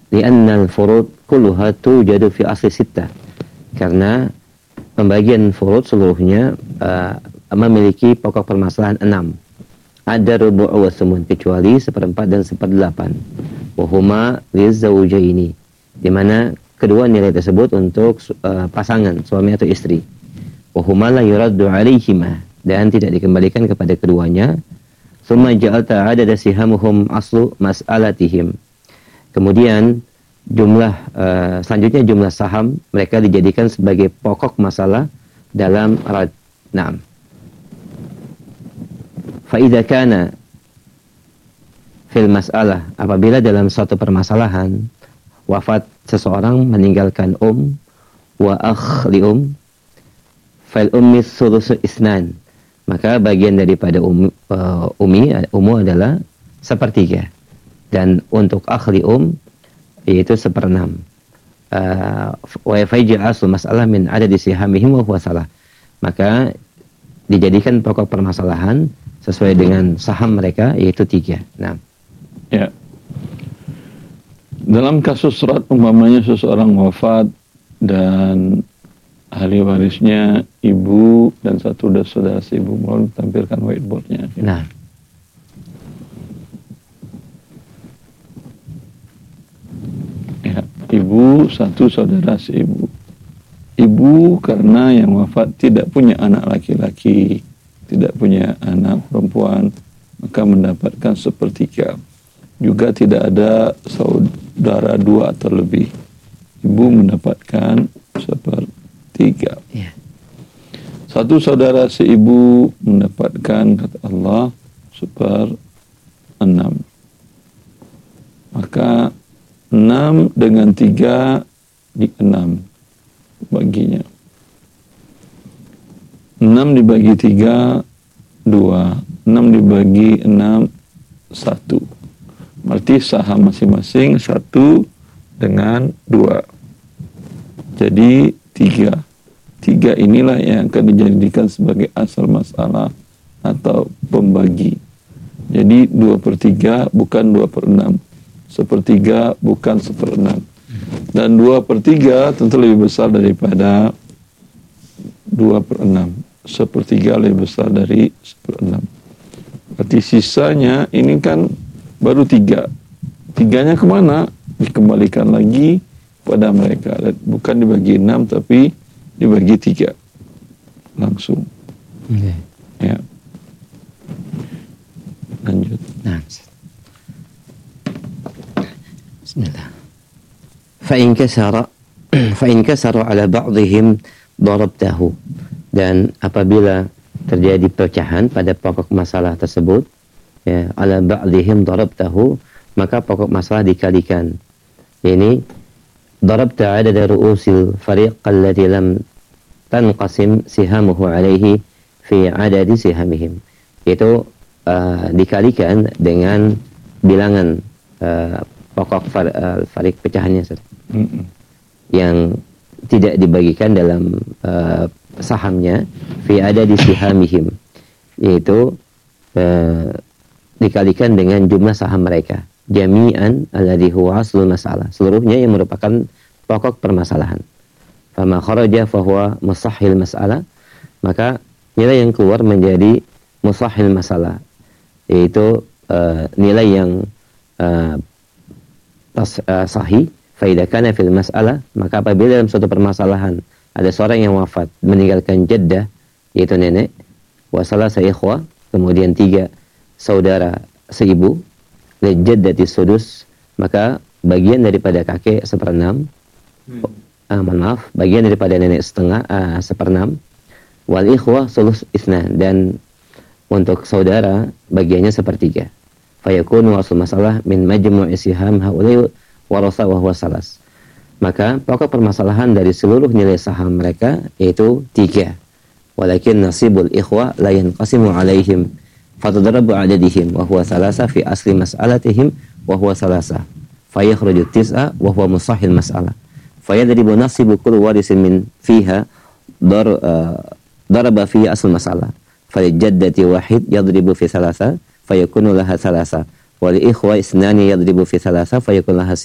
li'anna al-furud kulluha tujadu fi asli sittah, karena pembagian furud seluruhnya memiliki pokok permasalahan 6. Ada rubu' wa sumun, kecuali 1/4 dan 1/8. Wa huma lizawjaini, di mana kedua nilai tersebut untuk pasangan suami atau istri. Wa huma la yuraddu 'alaihima, dan tidak dikembalikan kepada keduanya. Tsumma ja'alta 'adada sihamuhum aslu mas'alatihim. Kemudian selanjutnya jumlah saham mereka dijadikan sebagai pokok masalah dalam rad. Naam. Fa idza kana fil mas'alah, apabila dalam suatu permasalahan wafat seseorang meninggalkan wa akh li fal ummi thulutsu isnan, maka bagian daripada ummu adalah 1/3, dan untuk akh li yaitu 1/6. Wa yafaj'al asl mas'alah min adadi sihamihim wa huwa salah, maka dijadikan pokok permasalahan sesuai dengan saham mereka, yaitu 3. Nah, ya. Dalam kasus surat, umpamanya seseorang wafat dan ahli warisnya ibu dan satu saudara ibu, mohon tampilkan whiteboardnya. Nah, ya, ibu, satu saudara ibu. Ibu karena yang wafat tidak punya anak laki-laki, tidak punya anak perempuan, maka mendapatkan 1/3. Juga tidak ada saudara 2 atau lebih. Ibu mendapatkan 1/3. yeah. Satu saudara seibu mendapatkan, kata Allah, 1/6. Maka 6 dengan 3 di 6 baginya. 6 dibagi 3, 2. 6 dibagi 6, 1. Berarti saham masing-masing 1 dengan 2. Jadi 3. 3 inilah yang akan dijadikan sebagai asal masalah atau pembagi. Jadi 2/3 bukan 2/6. 1/3 bukan 1/6. Dan 2/3 tentu lebih besar daripada 2/6. 1/3 lebih besar dari 1/6. Berarti sisanya ini kan baru 3. 3-nya kemana? Dikembalikan lagi pada mereka. Bukan dibagi 6 tapi dibagi 3. Langsung. Okay. Ya. Lanjut. Nah. Bismillah. Fa'in kasara ala ba'dihim darabtahu. Dan apabila terjadi pecahan pada pokok masalah tersebut, ya, ala ba'dihim darabtahu, maka pokok masalah dikalikan. Ini darabta adada ru'usil fariq allati lam tanqasim sihamuhu alaihi fi adadi sihamihim. Itu dikalikan dengan bilangan pokok fariq pecahannya, yang tidak dibagikan dalam sahamnya fi adadi sihamihim, yaitu dikalikan dengan jumlah saham mereka, jami'an alladhi huwa aslul masalah, seluruhnya yang merupakan pokok permasalahan. Fama kharaja fahuwa musahhil masalah, maka nilai yang keluar menjadi musahhil masalah, yaitu nilai yang sahih. Fa idza kana fil mas'alah, maka apabila dalam suatu permasalahan ada seorang yang wafat meninggalkan jaddah, yaitu nenek, wa salasa ikhwah, kemudian 3 saudara seibu, li jaddati sudus, maka bagian daripada kakek 1/6, bagian daripada nenek setengah 1/6, wal ikhwah sulus isnan, dan untuk saudara bagiannya 1/3. Fayakunu asal masalah min majmu'i siham haulai warasa wa huwa salas. Maka pokok permasalahan dari seluruh nilai saham mereka yaitu 3. Walakin nasibul ikhwah la yanqasimu alaihim fatadrabu adadihim wa huwa salasa fi asli mas'alatihim wa huwa salasa. Fayakhruju 9 wa huwa musahhil mas'alah. Fayadribu nasibu kulli warisin min fiha daraba fi asl mas'alah. Falijaddati wahid yadribu fi salasa fayakunu laha salasa. Wal ikhwa isnani yadribu fi salasa fayakunu laha